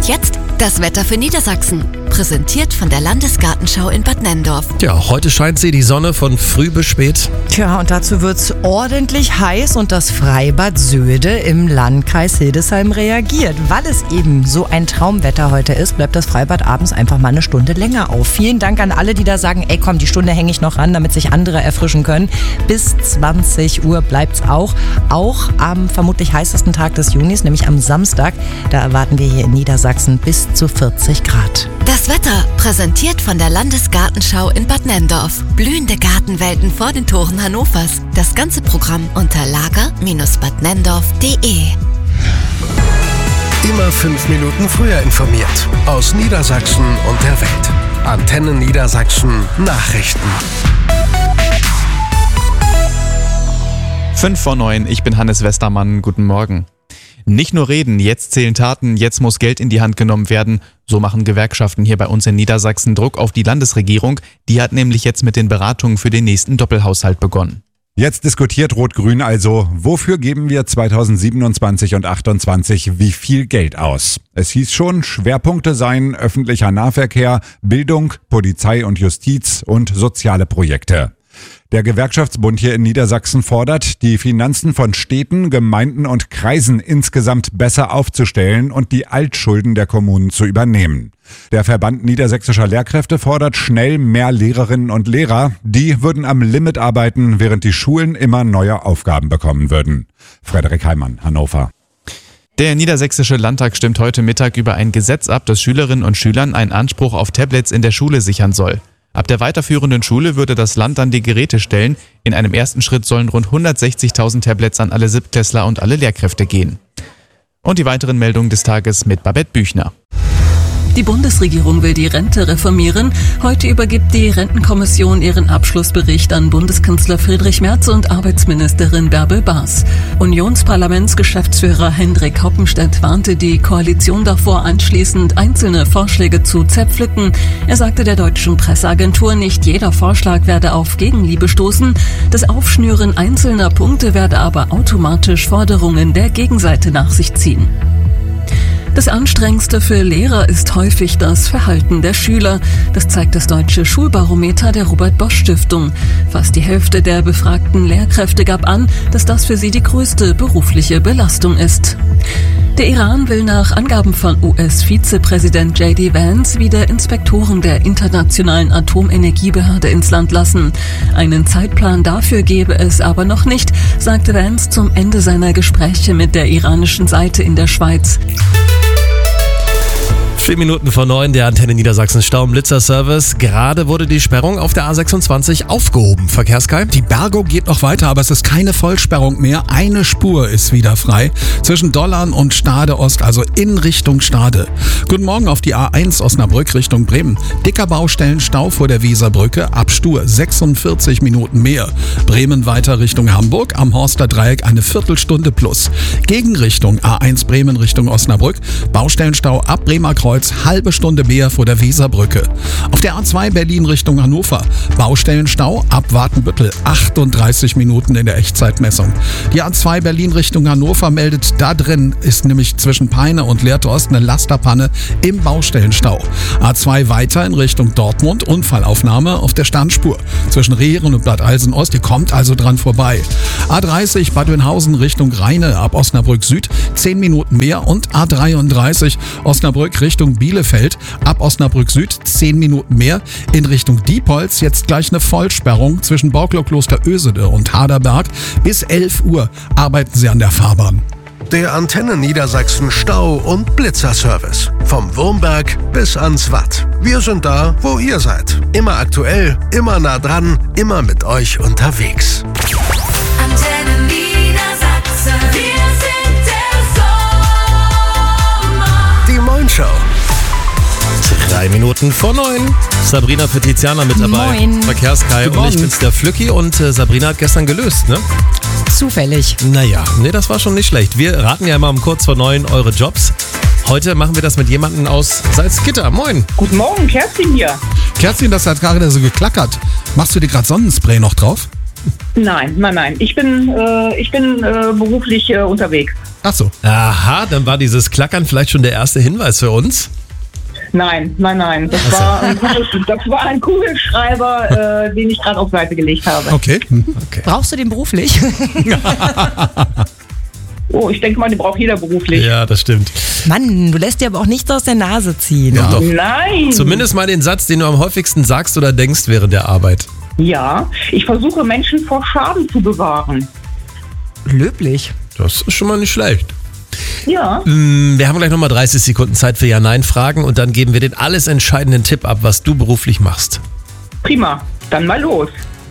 Und jetzt das Wetter für Niedersachsen. Präsentiert von der Landesgartenschau in Bad Nenndorf. Ja, heute scheint sie, die Sonne, von früh bis spät. Tja, und dazu wird's ordentlich heiß und das Freibad Söde im Landkreis Hildesheim reagiert. Weil es eben so ein Traumwetter heute ist, bleibt das Freibad abends einfach mal eine Stunde länger auf. Vielen Dank an alle, die da sagen, ey komm, die Stunde hänge ich noch ran, damit sich andere erfrischen können. Bis 20 Uhr bleibt's auch am vermutlich heißesten Tag des Junis, nämlich am Samstag. Da erwarten wir hier in Niedersachsen bis zu 40 Grad. Das Wetter präsentiert von der Landesgartenschau in Bad Nenndorf. Blühende Gartenwelten vor den Toren Hannovers. Das ganze Programm unter lager-badnenndorf.de. Immer 5 Minuten früher informiert. Aus Niedersachsen und der Welt. Antenne Niedersachsen Nachrichten. 5:09, ich bin Hannes Westermann, guten Morgen. Nicht nur reden, jetzt zählen Taten, jetzt muss Geld in die Hand genommen werden. So machen Gewerkschaften hier bei uns in Niedersachsen Druck auf die Landesregierung. Die hat nämlich jetzt mit den Beratungen für den nächsten Doppelhaushalt begonnen. Jetzt diskutiert Rot-Grün also, wofür geben wir 2027 und 2028 wie viel Geld aus? Es hieß schon, Schwerpunkte seien öffentlicher Nahverkehr, Bildung, Polizei und Justiz und soziale Projekte. Der Gewerkschaftsbund hier in Niedersachsen fordert, die Finanzen von Städten, Gemeinden und Kreisen insgesamt besser aufzustellen und die Altschulden der Kommunen zu übernehmen. Der Verband niedersächsischer Lehrkräfte fordert schnell mehr Lehrerinnen und Lehrer. Die würden am Limit arbeiten, während die Schulen immer neue Aufgaben bekommen würden. Frederik Heimann, Hannover. Der Niedersächsische Landtag stimmt heute Mittag über ein Gesetz ab, das Schülerinnen und Schülern einen Anspruch auf Tablets in der Schule sichern soll. Ab der weiterführenden Schule würde das Land dann die Geräte stellen. In einem ersten Schritt sollen rund 160.000 Tablets an alle Siebtklässler und alle Lehrkräfte gehen. Und die weiteren Meldungen des Tages mit Babette Büchner. Die Bundesregierung will die Rente reformieren. Heute übergibt die Rentenkommission ihren Abschlussbericht an Bundeskanzler Friedrich Merz und Arbeitsministerin Bärbel Baas. Unionsparlamentsgeschäftsführer Hendrik Hoppenstedt warnte die Koalition davor, anschließend einzelne Vorschläge zu zerpflücken. Er sagte der deutschen Presseagentur, nicht jeder Vorschlag werde auf Gegenliebe stoßen. Das Aufschnüren einzelner Punkte werde aber automatisch Forderungen der Gegenseite nach sich ziehen. Das Anstrengendste für Lehrer ist häufig das Verhalten der Schüler. Das zeigt das Deutsche Schulbarometer der Robert-Bosch-Stiftung. Fast die Hälfte der befragten Lehrkräfte gab an, dass das für sie die größte berufliche Belastung ist. Der Iran will nach Angaben von US-Vizepräsident J.D. Vance wieder Inspektoren der Internationalen Atomenergiebehörde ins Land lassen. Einen Zeitplan dafür gebe es aber noch nicht, sagte Vance zum Ende seiner Gespräche mit der iranischen Seite in der Schweiz. 4 Minuten vor 9, der Antenne Niedersachsen Stau-Blitzer-Service. Gerade wurde die Sperrung auf der A26 aufgehoben. Verkehrskai? Die Bergung geht noch weiter, aber es ist keine Vollsperrung mehr. Eine Spur ist wieder frei zwischen Dollern und Stade Ost, also in Richtung Stade. Guten Morgen auf die A1 Osnabrück Richtung Bremen. Dicker Baustellenstau vor der Weserbrücke, ab Stur 46 Minuten mehr. Bremen weiter Richtung Hamburg, am Horster Dreieck eine Viertelstunde plus. Gegenrichtung A1 Bremen Richtung Osnabrück, Baustellenstau ab Bremer Kreuz, halbe Stunde mehr vor der Weserbrücke. Auf der A2 Berlin Richtung Hannover, Baustellenstau ab Watenbüttel, 38 Minuten in der Echtzeitmessung. Die A2 Berlin Richtung Hannover meldet, da drin ist nämlich zwischen Peine und Leertorst eine Lasterpanne im Baustellenstau. A2 weiter in Richtung Dortmund, Unfallaufnahme auf der Standspur zwischen Rehren und Bad Alsen-Ost, ihr kommt also dran vorbei. A30 Bad Oeynhausen Richtung Rheine ab Osnabrück Süd, 10 Minuten mehr und A33 Osnabrück Richtung Bielefeld, ab Osnabrück Süd 10 Minuten mehr. In Richtung Diepholz jetzt gleich eine Vollsperrung zwischen Borklow-Kloster Ösede und Haderberg. Bis 11 Uhr arbeiten sie an der Fahrbahn. Der Antenne Niedersachsen Stau- und Blitzer-Service. Vom Wurmberg bis ans Watt. Wir sind da, wo ihr seid. Immer aktuell, immer nah dran, immer mit euch unterwegs. Antenne Niedersachsen. Wir sind der Sommer. Die Moin Show. 3 Minuten vor 9. Sabrina für Tiziana mit dabei. Moin. Verkehrskai und ich bin's, der Flücki. Und Sabrina hat gestern gelöst, ne? Zufällig. Naja, das war schon nicht schlecht. Wir raten ja immer um kurz vor 9 eure Jobs. Heute machen wir das mit jemandem aus Salzgitter. Moin. Guten Morgen, Kerstin hier. Kerstin, das hat gerade so geklackert. Machst du dir gerade Sonnenspray noch drauf? Nein. Ich bin beruflich unterwegs. Ach so. Aha, dann war dieses Klackern vielleicht schon der erste Hinweis für uns. Nein. Das war ein Kugelschreiber, den ich gerade auf Seite gelegt habe. Okay. Brauchst du den beruflich? Oh, ich denke mal, den braucht jeder beruflich. Ja, das stimmt. Mann, du lässt dir aber auch nichts aus der Nase ziehen. Ja. Doch. Nein. Zumindest mal den Satz, den du am häufigsten sagst oder denkst während der Arbeit. Ja, ich versuche Menschen vor Schaden zu bewahren. Löblich. Das ist schon mal nicht schlecht. Ja. Wir haben gleich nochmal 30 Sekunden Zeit für Ja-Nein-Fragen und dann geben wir den alles entscheidenden Tipp ab, was du beruflich machst. Prima. Dann mal los.